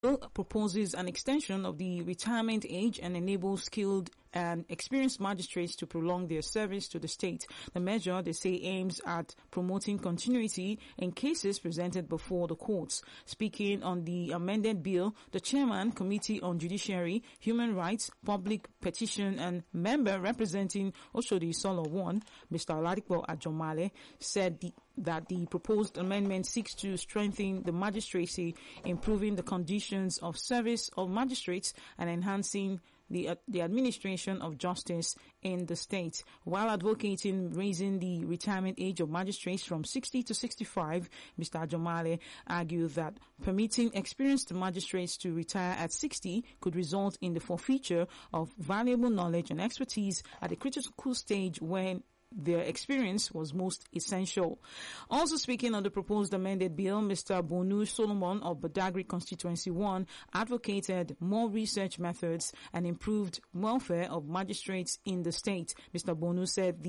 proposes an extension of the retirement age and enables skilled and experienced magistrates to prolong their service to the state. The measure, they say, aims at promoting continuity in cases presented before the courts. Speaking on the amended bill, the chairman, Committee on Judiciary, Human Rights, Public Petition and member representing Oshodi Solo 1, Mr. Oladipo Ajomale, said that the proposed amendment seeks to strengthen the magistracy, improving the conditions of service of magistrates and enhancing the administration of justice in the state. While advocating raising the retirement age of magistrates from 60 to 65, Mr. Ajomale argued that permitting experienced magistrates to retire at 60 could result in the forfeiture of valuable knowledge and expertise at a critical stage when their experience was most essential. Also speaking on the proposed amended bill, Mr. Bonu Solomon of Badagry Constituency 1 advocated more research methods and improved welfare of magistrates in the state. Mr. Bonu said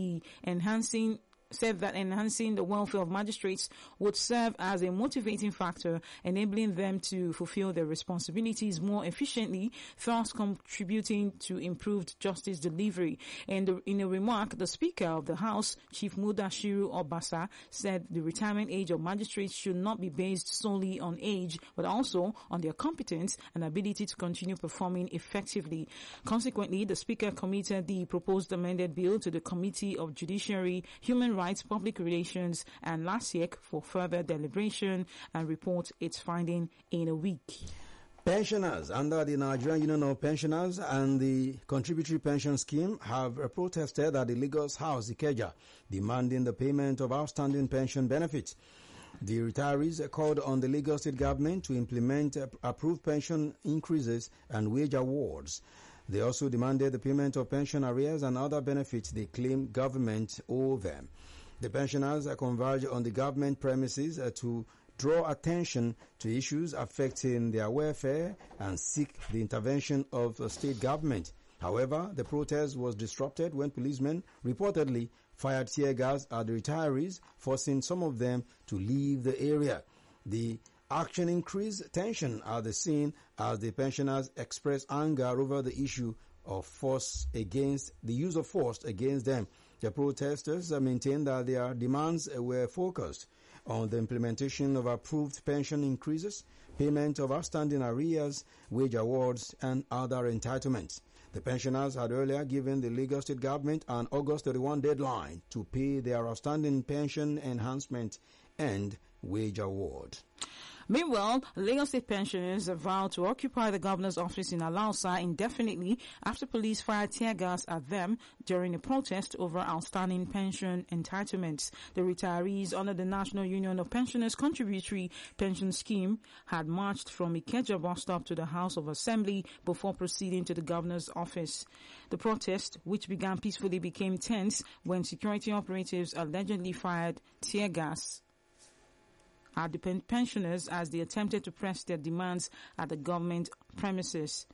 that enhancing the welfare of magistrates would serve as a motivating factor, enabling them to fulfill their responsibilities more efficiently, thus contributing to improved justice delivery. In a remark, the Speaker of the House, Chief Mudashiru Obasa, said the retirement age of magistrates should not be based solely on age, but also on their competence and ability to continue performing effectively. Consequently, the Speaker committed the proposed amended bill to the Committee of Judiciary, Human Rights, Public Relations and LASIEC for further deliberation and report its finding in a week. Pensioners under the Nigerian Union of Pensioners and the Contributory Pension Scheme have protested at the Lagos House, Ikeja, demanding the payment of outstanding pension benefits. The retirees called on the Lagos State government to implement approved pension increases and wage awards. They also demanded the payment of pension arrears and other benefits they claim government owe them. The pensioners converge on the government premises to draw attention to issues affecting their welfare and seek the intervention of the state government. However, the protest was disrupted when policemen reportedly fired tear gas at the retirees, forcing some of them to leave the area. The action increased tension at the scene as the pensioners expressed anger over the issue of the use of force against them. The protesters maintained that their demands were focused on the implementation of approved pension increases, payment of outstanding arrears, wage awards, and other entitlements. The pensioners had earlier given the Lagos State government an August 31 deadline to pay their outstanding pension enhancement and wage award. Meanwhile, Lagos State pensioners have vowed to occupy the governor's office in Alausa indefinitely after police fired tear gas at them during a protest over outstanding pension entitlements. The retirees under the National Union of Pensioners Contributory Pension Scheme had marched from Ikeja bus stop to the House of Assembly before proceeding to the governor's office. The protest, which began peacefully, became tense when security operatives allegedly fired tear gas at the pensioners as they attempted to press their demands at the government premises.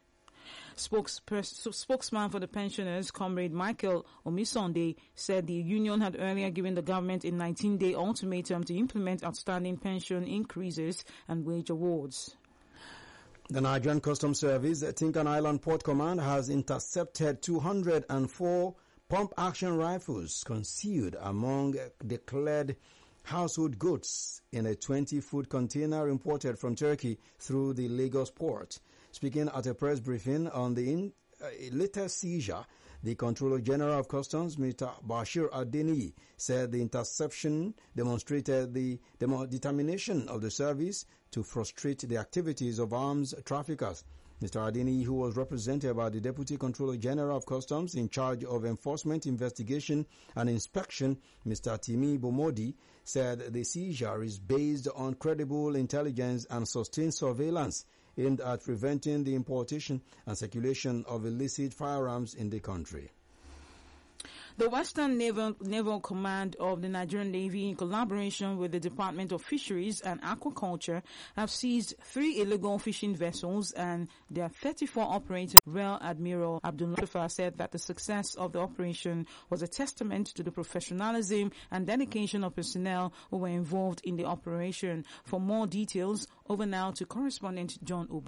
Spokesman for the pensioners, Comrade Michael Omisonde, said the union had earlier given the government a 19-day ultimatum to implement outstanding pension increases and wage awards. The Nigerian Customs Service, Tinkan Island Port Command, has intercepted 204 pump-action rifles concealed among declared household goods in a 20-foot container imported from Turkey through the Lagos port. Speaking at a press briefing on the latest seizure, the Controller General of Customs, Mr. Bashir Adeniyi, said the interception demonstrated the determination of the service to frustrate the activities of arms traffickers. Mr. Adeniyi, who was represented by the Deputy Controller General of Customs in charge of enforcement, investigation and inspection, Mr. Timi Bomodi, said the seizure is based on credible intelligence and sustained surveillance aimed at preventing the importation and circulation of illicit firearms in the country. The Western Naval Command of the Nigerian Navy, in collaboration with the Department of Fisheries and Aquaculture, have seized 3 illegal fishing vessels and their 34 operators. Rear Admiral Abdullah said that the success of the operation was a testament to the professionalism and dedication of personnel who were involved in the operation. For more details, over now to correspondent John Obu.